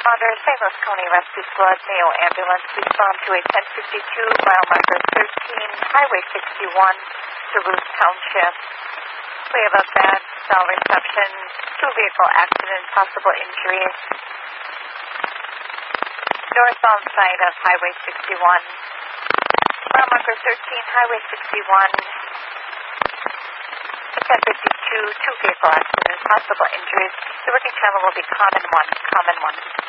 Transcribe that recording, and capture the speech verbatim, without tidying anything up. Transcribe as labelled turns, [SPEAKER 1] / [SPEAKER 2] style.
[SPEAKER 1] responder, Saint Louis County Rescue Squad, Mayo Ambulance, respond to a ten fifty-two, mile marker thirteen, Highway sixty-one, Duluth Township. We have a bad cell reception, two vehicle accident, possible injuries. Northbound side of Highway sixty-one, mile marker thirteen, Highway sixty-one, ten fifty-two, two vehicle accidents, possible injuries. The working channel will be common one, common one.